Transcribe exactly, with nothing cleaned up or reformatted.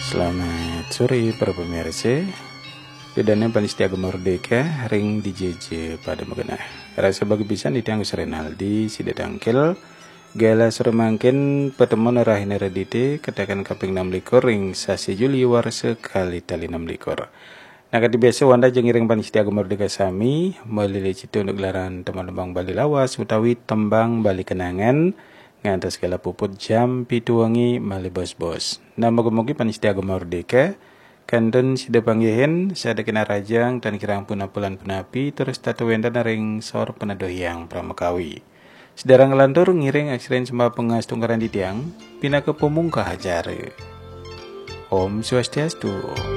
Selamat sore para pemirsa. Kedana panitia Merdeka ring di J J pada mengenah. Rasa bagi pisan di Tanggus Renaldi sida tangkel gala sore mangkin pertemuan rahin redite katakan kaping enam likur ring sasi Juli war sekali tali enam likur. Nah kati biasa wanda jengiring panitia Merdeka sami melili citu untuk gelaran teman-teman Bali lawas utawi tembang Bali kenangan ngantos segala puput jam pitu wengi mali bos-bos. Nah moga-moga panitia Merdeka kanten sida panggihin sada kena rajang dan kirang puna pulan penapi terus tatu wenda ring sor penadohyang pramakawi. Sedarang ngelantur ngiring aksiren sembah pengas tunggaran di tiang pina ke pemungkah hajare. Om Swastiastu.